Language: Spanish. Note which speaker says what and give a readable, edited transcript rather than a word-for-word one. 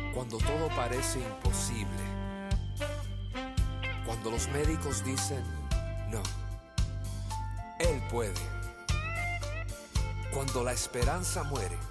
Speaker 1: Cuando todo parece imposible, cuando los médicos dicen no, Él puede. Cuando la esperanza muere,